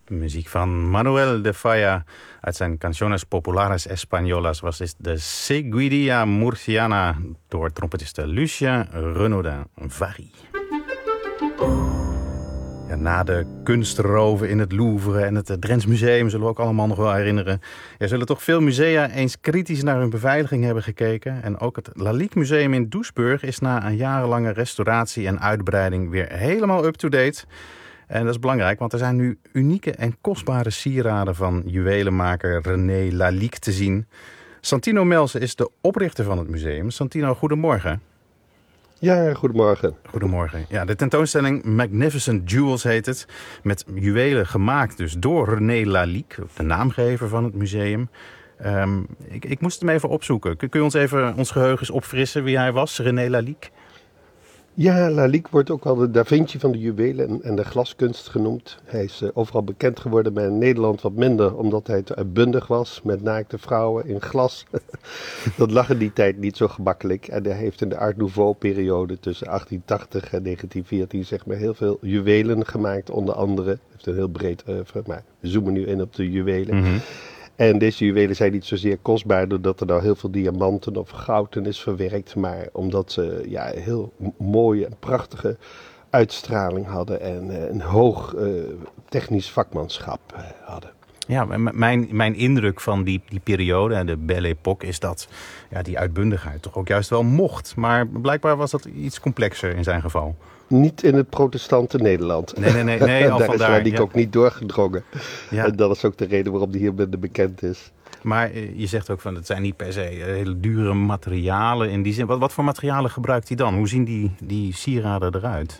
Muziek van Manuel de Falla uit zijn Canciones Populares Españolas was dit de Seguidilla Murciana door trompetiste Lucien Renaudin-Vary. Ja, na de kunstroven in het Louvre en het Drents Museum zullen we ook allemaal nog wel herinneren. Er zullen toch veel musea eens kritisch naar hun beveiliging hebben gekeken. En ook het Lalique Museum in Doesburg is na een jarenlange restauratie en uitbreiding weer helemaal up-to-date. En dat is belangrijk, want er zijn nu unieke en kostbare sieraden van juwelenmaker René Lalique te zien. Santino Melse is de oprichter van het museum. Santino, goedemorgen. Ja, goedemorgen. Goedemorgen. Ja, de tentoonstelling Magnificent Jewels heet het. Met juwelen gemaakt dus door René Lalique, de naamgever van het museum. Ik moest hem even opzoeken. Kun je ons even ons geheugens opfrissen wie hij was, René Lalique? Ja, Lalique wordt ook wel de Da Vinci van de juwelen en de glaskunst genoemd. Hij is overal bekend geworden, maar in Nederland wat minder, omdat hij te uitbundig was met naakte vrouwen in glas. Dat lag in die tijd niet zo gemakkelijk. En hij heeft in de Art Nouveau-periode tussen 1880 en 1914 zeg maar heel veel juwelen gemaakt, onder andere. Hij heeft een heel breed oeuvre, maar we zoomen nu in op de juwelen. Mm-hmm. En deze juwelen zijn niet zozeer kostbaar doordat er nou heel veel diamanten of goud in is verwerkt, maar omdat ze heel mooie en prachtige uitstraling hadden en een hoog technisch vakmanschap hadden. Ja, mijn indruk van die periode, de Belle Époque, is dat die uitbundigheid toch ook juist wel mocht. Maar blijkbaar was dat iets complexer in zijn geval. Niet in het protestante Nederland. Nee, daar is Lalique ook niet doorgedrongen. Ja. En dat is ook de reden waarom die hier minder bekend is. Maar je zegt ook van het zijn niet per se hele dure materialen in die zin. Wat voor materialen gebruikt hij dan? Hoe zien die sieraden eruit?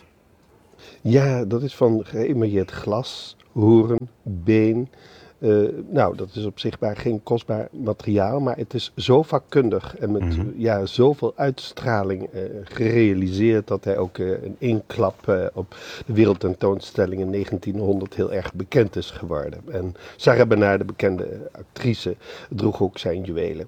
Ja, dat is van geëmailleerd glas, hoorn, been. Dat is op zich maar geen kostbaar materiaal, maar het is zo vakkundig en met zoveel uitstraling gerealiseerd dat hij ook in één klap op de wereldtentoonstelling in 1900 heel erg bekend is geworden. En Sarah Bernard, de bekende actrice, droeg ook zijn juwelen.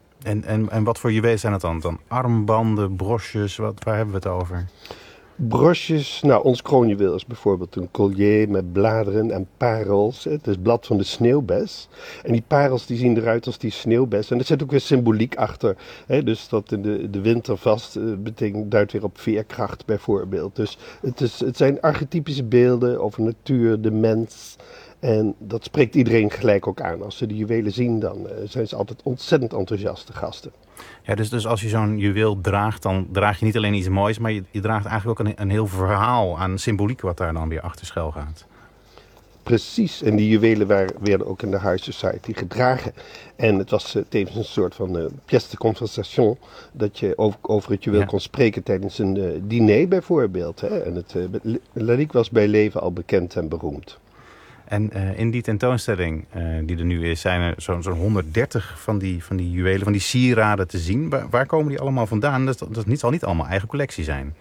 En wat voor juwelen zijn het dan? Armbanden, broches, waar hebben we het over? Broches, ons kroonjuweel is bijvoorbeeld een collier met bladeren en parels. Het is blad van de sneeuwbes. En die parels die zien eruit als die sneeuwbes. En er zit ook weer symboliek achter. Dus dat in de winter vast duidt weer op veerkracht bijvoorbeeld. Dus het zijn archetypische beelden over natuur, de mens. En dat spreekt iedereen gelijk ook aan. Als ze de juwelen zien, dan zijn ze altijd ontzettend enthousiaste gasten. Ja, dus als je zo'n juweel draagt, dan draag je niet alleen iets moois, maar je draagt eigenlijk ook een heel verhaal aan symboliek wat daar dan weer achter schuil gaat. Precies, en die juwelen werden ook in de High Society gedragen. En het was tevens een soort van pièce de conversation, dat je over het juweel kon spreken tijdens een diner bijvoorbeeld. Hè? En Lalique was bij leven al bekend en beroemd. En in die tentoonstelling die er nu is, zijn er zo'n 130 van die juwelen, van die sieraden te zien. Waar komen die allemaal vandaan? Dat zal niet allemaal eigen collectie zijn.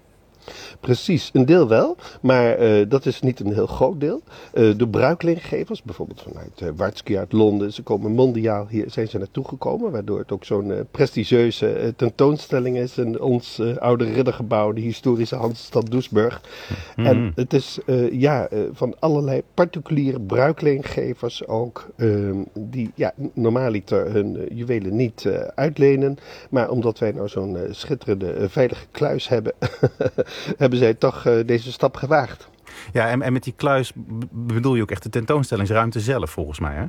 Precies, een deel wel, maar dat is niet een heel groot deel. De bruikleengevers, bijvoorbeeld vanuit Wartski uit Londen, ze komen mondiaal hier, zijn ze naartoe gekomen, waardoor het ook zo'n prestigieuze tentoonstelling is in ons oude riddergebouw, de historische Hansestad Doesburg. Mm-hmm. En het is van allerlei particuliere bruikleengevers ook, die normaaliter hun juwelen niet uitlenen, maar omdat wij nou zo'n schitterende veilige kluis hebben, hebben zij toch deze stap gewaagd. Ja, en met die kluis bedoel je ook echt de tentoonstellingsruimte zelf, volgens mij, hè?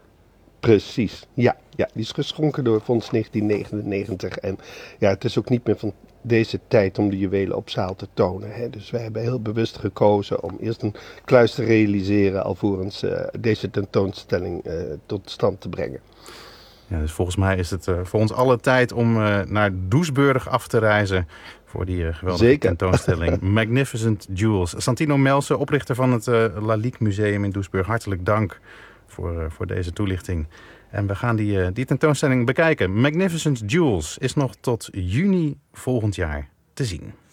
Precies, ja. Die is geschonken door Fonds 1999. En het is ook niet meer van deze tijd om de juwelen op zaal te tonen. Hè? Dus wij hebben heel bewust gekozen om eerst een kluis te realiseren, alvorens deze tentoonstelling tot stand te brengen. Ja, dus volgens mij is het voor ons alle tijd om naar Doesburg af te reizen voor die geweldige tentoonstelling Magnificent Jewels. Santino Melse, oprichter van het Lalique Museum in Doesburg. Hartelijk dank voor deze toelichting. En we gaan die tentoonstelling bekijken. Magnificent Jewels is nog tot juni volgend jaar te zien.